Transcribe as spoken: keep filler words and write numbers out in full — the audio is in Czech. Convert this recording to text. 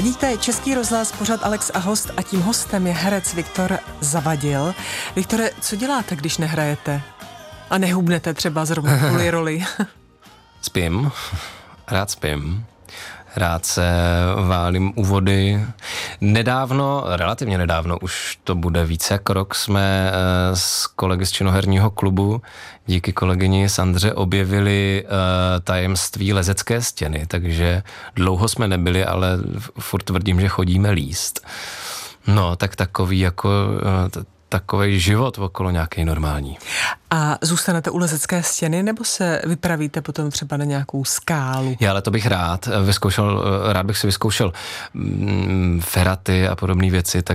Ladíte Český rozhlas, pořad Alex a host a tím hostem je herec Viktor Zavadil. Viktore, co děláte, když nehrajete? A nehubnete třeba zrovna kvůli roli? Spím, rád spím. Rád se válím u vody. Nedávno, relativně nedávno, už to bude více jak rok, jsme s kolegy z činoherního klubu díky kolegyni Sandře objevili tajemství lezecké stěny, takže dlouho jsme nebyli, ale furt tvrdím, že chodíme líst. No, tak takový jako... takovej život okolo nějaký normální. A zůstanete u lezecké stěny, nebo se vypravíte potom třeba na nějakou skálu? Já, ale to bych rád vyzkoušel, rád bych si vyzkoušel mm, feraty a podobné věci, tak